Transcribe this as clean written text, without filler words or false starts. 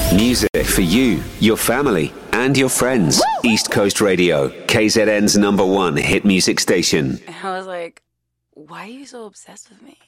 Music for you, your family, and your friends. Woo! East Coast Radio, KZN's #1 hit music station. And I was like, why are you so obsessed with me?